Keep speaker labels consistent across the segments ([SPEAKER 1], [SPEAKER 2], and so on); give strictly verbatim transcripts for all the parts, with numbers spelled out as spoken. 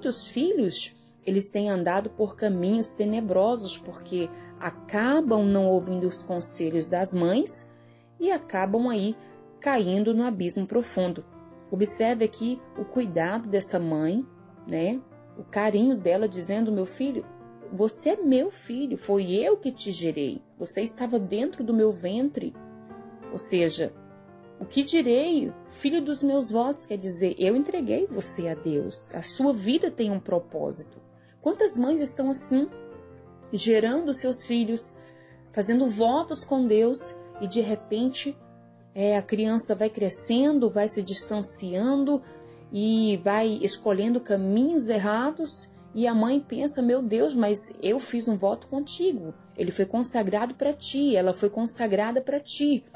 [SPEAKER 1] muitos filhos, eles têm andado por caminhos tenebrosos, porque acabam não ouvindo os conselhos das mães e acabam aí caindo no abismo profundo. Observe aqui o cuidado dessa mãe, né? O carinho dela dizendo: meu filho, você é meu filho, foi eu que te gerei, você estava dentro do meu ventre. Ou seja, o que direi, filho dos meus votos, quer dizer, eu entreguei você a Deus, a sua vida tem um propósito. Quantas mães estão assim, gerando seus filhos, fazendo votos com Deus e de repente é, a criança vai crescendo, vai se distanciando e vai escolhendo caminhos errados e a mãe pensa: meu Deus, mas eu fiz um voto contigo, ele foi consagrado para ti, ela foi consagrada para ti.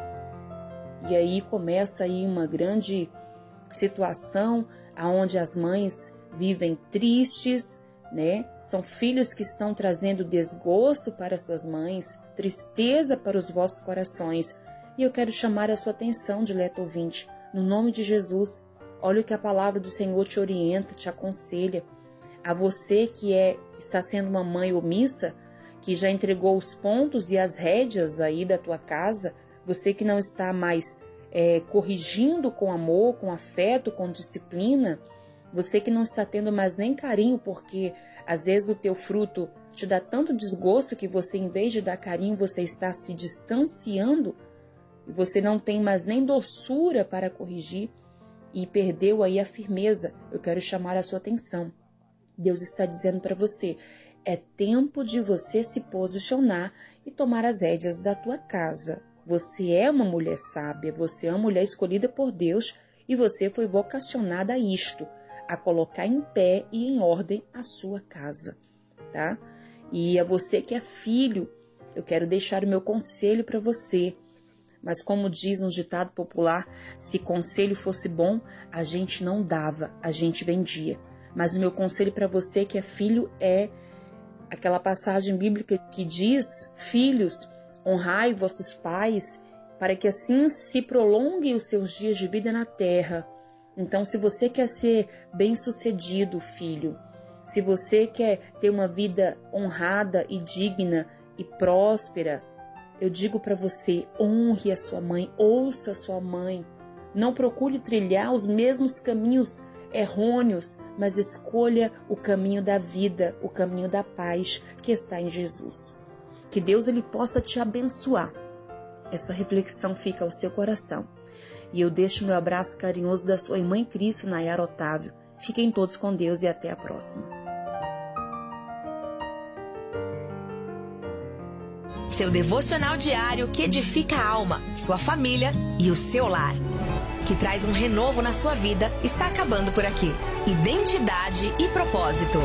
[SPEAKER 1] E aí começa aí uma grande situação onde as mães vivem tristes, né? São filhos que estão trazendo desgosto para suas mães, tristeza para os vossos corações. E eu quero chamar a sua atenção, dileto ouvinte, no nome de Jesus. Olha o que a palavra do Senhor te orienta, te aconselha. A você que é, está sendo uma mãe omissa, que já entregou os pontos e as rédeas aí da tua casa, você que não está mais é, corrigindo com amor, com afeto, com disciplina, você que não está tendo mais nem carinho, porque às vezes o teu fruto te dá tanto desgosto que você, em vez de dar carinho, você está se distanciando e você não tem mais nem doçura para corrigir e perdeu aí a firmeza. Eu quero chamar a sua atenção. Deus está dizendo para você: é tempo de você se posicionar e tomar as rédeas da tua casa. Você é uma mulher sábia, você é uma mulher escolhida por Deus e você foi vocacionada a isto, a colocar em pé e em ordem a sua casa, tá? E a você que é filho, eu quero deixar o meu conselho para você. Mas como diz um ditado popular, se conselho fosse bom, a gente não dava, a gente vendia. Mas o meu conselho para você que é filho é aquela passagem bíblica que diz: filhos, honrai vossos pais, para que assim se prolonguem os seus dias de vida na terra. Então, se você quer ser bem-sucedido, filho, se você quer ter uma vida honrada e digna e próspera, eu digo para você: honre a sua mãe, ouça a sua mãe. Não procure trilhar os mesmos caminhos errôneos, mas escolha o caminho da vida, o caminho da paz que está em Jesus. Que Deus ele possa te abençoar. Essa reflexão fica ao seu coração. E eu deixo meu abraço carinhoso da sua irmã em Cristo, Nayara Otávio. Fiquem todos com Deus e até a próxima.
[SPEAKER 2] Seu devocional diário que edifica a alma, sua família e o seu lar. Que traz um renovo na sua vida, está acabando por aqui. Identidade e propósito.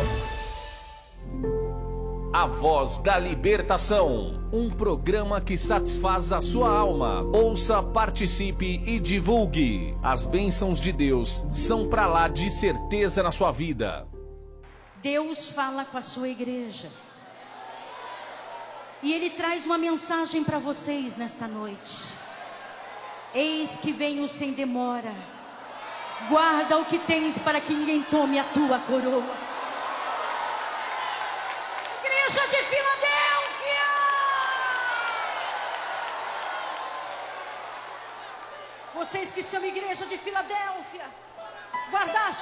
[SPEAKER 3] A Voz da Libertação, um programa que satisfaz a sua alma. Ouça, participe e divulgue. As bênçãos de Deus são pra lá de certeza na sua vida.
[SPEAKER 4] Deus fala com a sua igreja. E Ele traz uma mensagem para vocês nesta noite. Eis que venho sem demora. Guarda o que tens para que ninguém tome a tua coroa. Igreja de Filadélfia! Vocês que são igreja de Filadélfia, guardaste